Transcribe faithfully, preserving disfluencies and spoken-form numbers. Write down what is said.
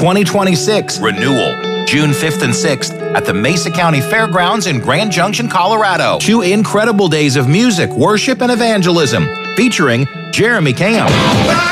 twenty twenty-six Renewal, June fifth and sixth at the Mesa County Fairgrounds in Grand Junction, Colorado. Two incredible days of music, worship, and evangelism featuring Jeremy Camp,